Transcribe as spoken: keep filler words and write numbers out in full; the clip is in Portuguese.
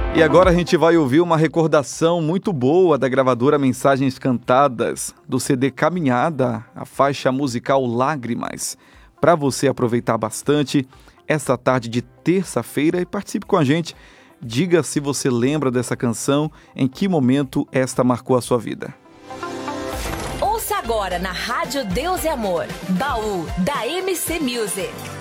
E agora a gente vai ouvir uma recordação muito boa da gravadora Mensagens Cantadas, do C D Caminhada, a faixa musical Lágrimas, para você aproveitar bastante essa tarde de terça-feira e participe com a gente. Diga se você lembra dessa canção, em que momento esta marcou a sua vida. Ouça agora na Rádio Deus e Amor, Baú da M C Music.